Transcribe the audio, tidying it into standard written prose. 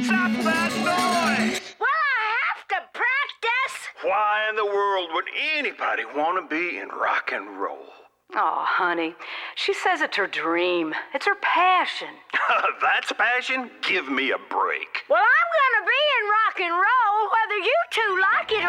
Stop that noise! Well, I have to practice. Why in the world would anybody want to be in rock and roll? Oh, honey, she says it's her dream. It's her passion. That's passion? Give me a break. Well, I'm gonna be in rock and roll whether you two like it